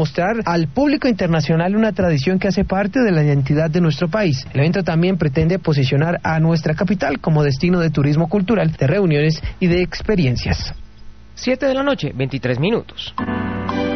mostrar al público internacional una tradición que hace parte de la identidad de nuestro país. El evento también pretende posicionar a nuestra capital como destino de turismo cultural, de reuniones y de experiencias. 7 de la noche, 23 minutos.